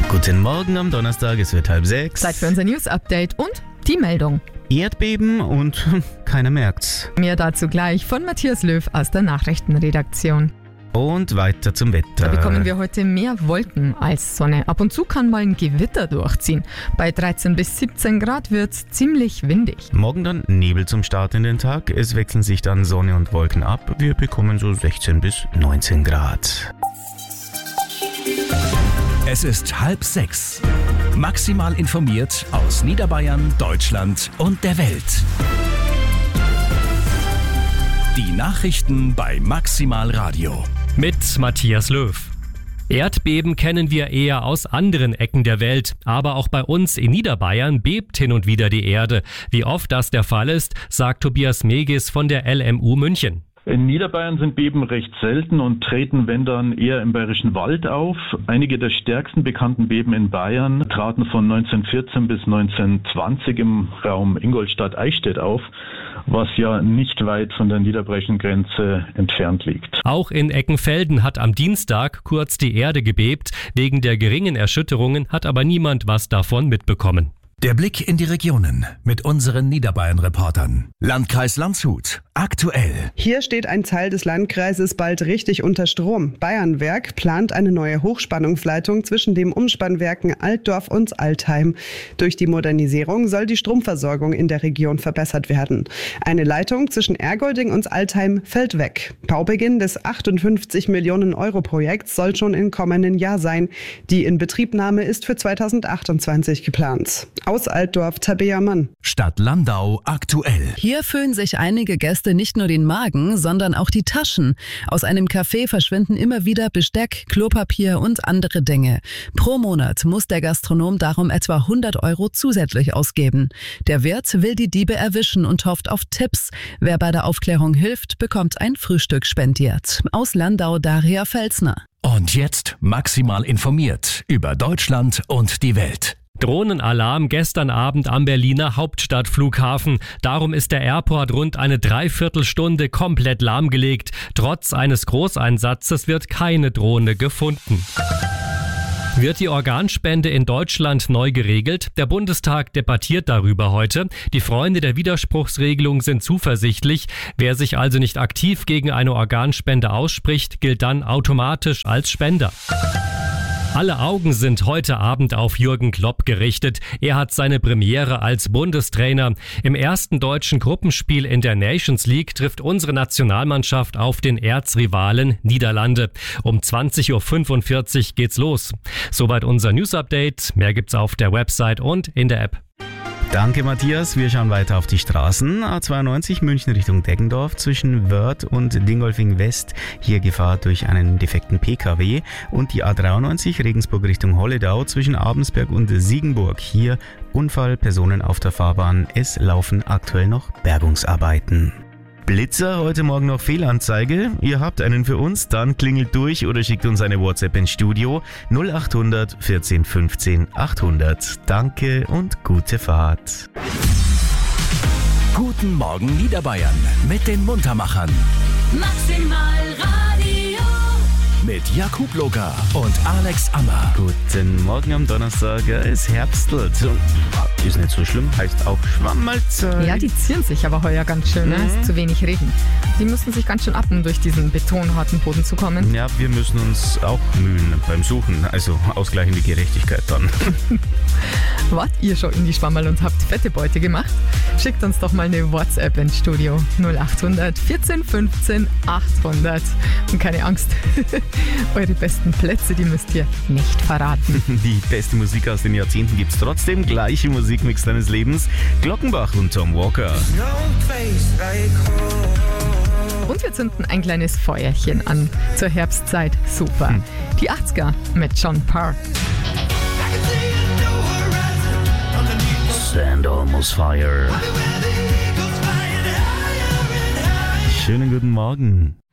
Guten Morgen am Donnerstag, es wird 5:30. Zeit für unser News-Update und die Meldung. Erdbeben und keiner merkt's. Mehr dazu gleich von Matthias Löw aus der Nachrichtenredaktion. Und weiter zum Wetter. Da bekommen wir heute mehr Wolken als Sonne. Ab und zu kann mal ein Gewitter durchziehen. Bei 13 bis 17 Grad wird's ziemlich windig. Morgen dann Nebel zum Start in den Tag. Es wechseln sich dann Sonne und Wolken ab. Wir bekommen so 16 bis 19 Grad. Es ist 5:30. Maximal informiert aus Niederbayern, Deutschland und der Welt. Die Nachrichten bei Maximal Radio. Mit Matthias Löw. Erdbeben kennen wir eher aus anderen Ecken der Welt, aber auch bei uns in Niederbayern bebt hin und wieder die Erde. Wie oft das der Fall ist, sagt Tobias Megis von der LMU München. In Niederbayern sind Beben recht selten und treten, wenn dann, eher im Bayerischen Wald auf. Einige der stärksten bekannten Beben in Bayern traten von 1914 bis 1920 im Raum Ingolstadt-Eichstätt auf, was ja nicht weit von der niederbayerischen Grenze entfernt liegt. Auch in Eckenfelden hat am Dienstag kurz die Erde gebebt. Wegen der geringen Erschütterungen hat aber niemand was davon mitbekommen. Der Blick in die Regionen mit unseren Niederbayern-Reportern. Landkreis Landshut. Aktuell. Hier steht ein Teil des Landkreises bald richtig unter Strom. Bayernwerk plant eine neue Hochspannungsleitung zwischen den Umspannwerken Altdorf und Altheim. Durch die Modernisierung soll die Stromversorgung in der Region verbessert werden. Eine Leitung zwischen Ergolding und Altheim fällt weg. Baubeginn des 58 Millionen Euro Projekts soll schon im kommenden Jahr sein. Die Inbetriebnahme ist für 2028 geplant. Aus Altdorf, Tabea Mann. Stadt Landau aktuell. Hier füllen sich einige Gäste nicht nur den Magen, sondern auch die Taschen. Aus einem Café verschwinden immer wieder Besteck, Klopapier und andere Dinge. Pro Monat muss der Gastronom darum etwa 100 Euro zusätzlich ausgeben. Der Wirt will die Diebe erwischen und hofft auf Tipps. Wer bei der Aufklärung hilft, bekommt ein Frühstück spendiert. Aus Landau, Daria Felsner. Und jetzt maximal informiert über Deutschland und die Welt. Drohnenalarm gestern Abend am Berliner Hauptstadtflughafen. Darum ist der Airport rund eine Dreiviertelstunde komplett lahmgelegt. Trotz eines Großeinsatzes wird keine Drohne gefunden. Wird die Organspende in Deutschland neu geregelt? Der Bundestag debattiert darüber heute. Die Freunde der Widerspruchsregelung sind zuversichtlich. Wer sich also nicht aktiv gegen eine Organspende ausspricht, gilt dann automatisch als Spender. Alle Augen sind heute Abend auf Jürgen Klopp gerichtet. Er hat seine Premiere als Bundestrainer. Im ersten deutschen Gruppenspiel in der Nations League trifft unsere Nationalmannschaft auf den Erzrivalen Niederlande. Um 20.45 Uhr geht's los. Soweit unser News-Update. Mehr gibt's auf der Website und in der App. Danke Matthias, wir schauen weiter auf die Straßen. A92 München Richtung Deggendorf zwischen Wörth und Dingolfing West. Hier Gefahr durch einen defekten PKW. Und die A93 Regensburg Richtung Holledau zwischen Abensberg und Siegenburg. Hier Unfall, Personen auf der Fahrbahn. Es laufen aktuell noch Bergungsarbeiten. Blitzer, heute Morgen noch Fehlanzeige. Ihr habt einen für uns, dann klingelt durch oder schickt uns eine WhatsApp ins Studio 0800 14 15 800. Danke und gute Fahrt. Guten Morgen Niederbayern mit den Muntermachern. Maximal Radio. Mit Jakub Locker und Alex Ammer. Guten Morgen am Donnerstag, es herbstelt. Ist nicht so schlimm, heißt auch Schwammalzeit. Ja, die zieren sich aber heuer ganz schön, ne? Ist zu wenig Regen. Die müssen sich ganz schön ab, um durch diesen betonharten Boden zu kommen. Ja, wir müssen uns auch mühen beim Suchen, also ausgleichende Gerechtigkeit dann. Wart ihr schon in die Schwammerl und habt fette Beute gemacht? Schickt uns doch mal eine WhatsApp ins Studio 0800 14 15 800. Und keine Angst, eure besten Plätze, die müsst ihr nicht verraten. Die beste Musik aus den Jahrzehnten gibt's trotzdem. Gleiche Musikmix deines Lebens. Glockenbach und Tom Walker. Und wir zünden ein kleines Feuerchen an zur Herbstzeit. Super. Die 80er mit John Parr. Sand Almost Fire. Schönen guten Morgen.